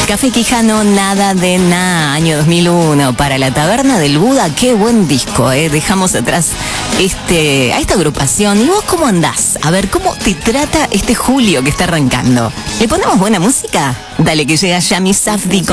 Café Quijano, nada de nada, año 2001, para la Taberna del Buda. Qué buen disco, dejamos atrás a esta agrupación. ¿Y vos cómo andás? A ver, ¿cómo te trata este julio que está arrancando? ¿Le ponemos buena música? Dale, que llega Yami Safdie.